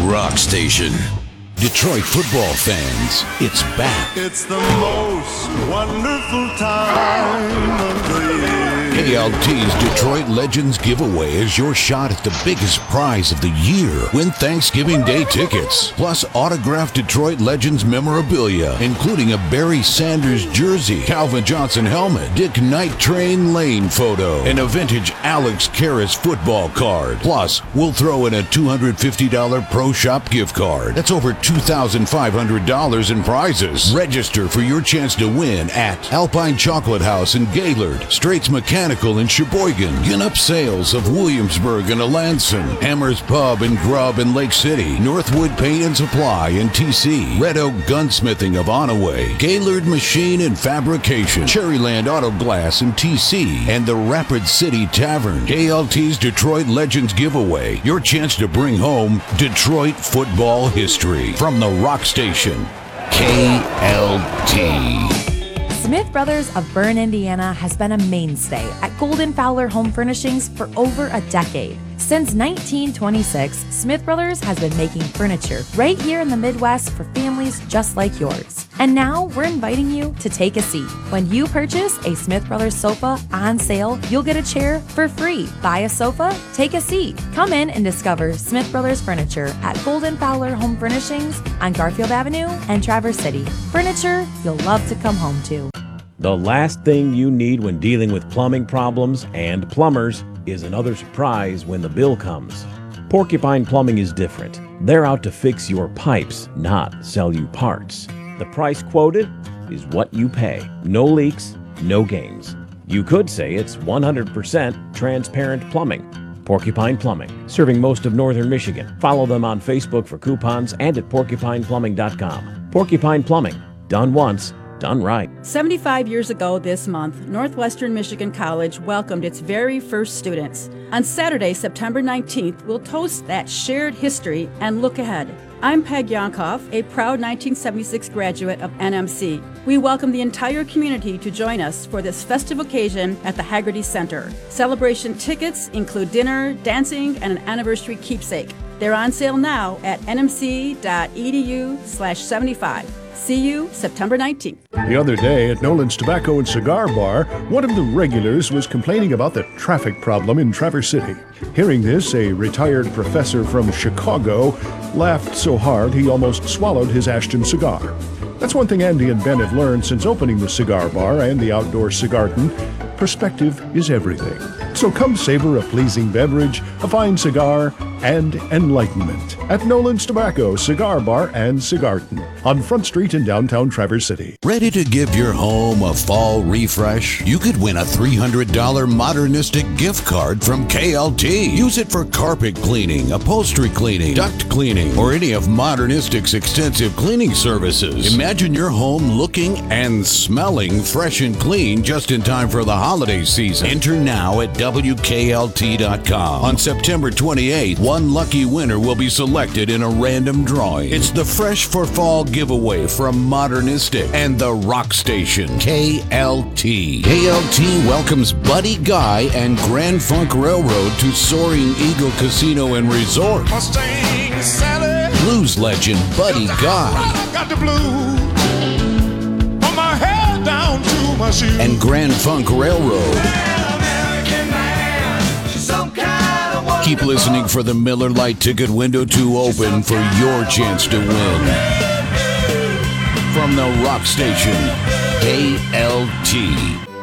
Rock Station. Detroit football fans, it's back. It's the most wonderful time of the year. KLT's Detroit Legends Giveaway is your shot at the biggest prize of the year. Win Thanksgiving Day tickets, plus autographed Detroit Legends memorabilia, including a Barry Sanders jersey, Calvin Johnson helmet, Dick Night Train Lane photo, and a vintage Alex Karras football card. Plus, we'll throw in a $250 Pro Shop gift card. That's over $2,500 in prizes. Register for your chance to win at Alpine Chocolate House in Gaylord, Straits Mechanical in Sheboygan, Ginup Sales of Williamsburg and Alanson, Hammers Pub and Grub in Lake City, Northwood Paint and Supply in TC, Red Oak Gunsmithing of Onaway, Gaylord Machine and Fabrication, Cherryland Auto Glass in TC, and the Rapid City Tavern. KLT's Detroit Legends Giveaway, your chance to bring home Detroit football history. From the Rock Station, KLT. Smith Brothers of Bern, Indiana has been a mainstay at Golden Fowler Home Furnishings for over a decade. Since 1926, Smith Brothers has been making furniture right here in the Midwest for families just like yours. And now we're inviting you to take a seat. When you purchase a Smith Brothers sofa on sale, you'll get a chair for free. Buy a sofa, take a seat. Come in and discover Smith Brothers Furniture at Golden Fowler Home Furnishings on Garfield Avenue and Traverse City. Furniture you'll love to come home to. The last thing you need when dealing with plumbing problems and plumbers is another surprise when the bill comes. Porcupine Plumbing is different. They're out to fix your pipes, not sell you parts. The price quoted is what you pay. No leaks, no games. You could say it's 100% transparent plumbing. Porcupine Plumbing, serving most of northern Michigan. Follow them on Facebook for coupons and at porcupineplumbing.com. Porcupine Plumbing, done once, done right. 75 years ago this month, Northwestern Michigan College welcomed its very first students. On Saturday, September 19th, we'll toast that shared history and look ahead. I'm Peg Yonkoff, a proud 1976 graduate of NMC. We welcome the entire community to join us for this festive occasion at the Haggerty Center. Celebration tickets include dinner, dancing, and an anniversary keepsake. They're on sale now at nmc.edu/75. See you September 19th. The other day at Nolan's Tobacco and Cigar Bar, one of the regulars was complaining about the traffic problem in Traverse City. Hearing this, a retired professor from Chicago laughed so hard he almost swallowed his Ashton cigar. That's one thing Andy and Ben have learned since opening the cigar bar and the outdoor cigarton. Perspective is everything. So come savor a pleasing beverage, a fine cigar, and enlightenment at Nolan's Tobacco, Cigar Bar, and Cigarton on Front Street in downtown Traverse City. Ready to give your home a fall refresh? You could win a $300 Modernistic gift card from KLT. Use it for carpet cleaning, upholstery cleaning, duct cleaning, or any of Modernistic's extensive cleaning services. Imagine your home looking and smelling fresh and clean just in time for the holiday season. Enter now at WKLT.com. On September 28th, one lucky winner will be selected in a random drawing. It's the Fresh for Fall giveaway from Modernistic and the Rock Station, KLT. KLT welcomes Buddy Guy and Grand Funk Railroad to Soaring Eagle Casino and Resort. Mustang Sally, Blues legend Buddy Guy I got the blues from my head down to my shoes. and Grand Funk Railroad. Keep listening for the Miller Lite ticket window to open for your chance to win. From the Rock Station, KLT.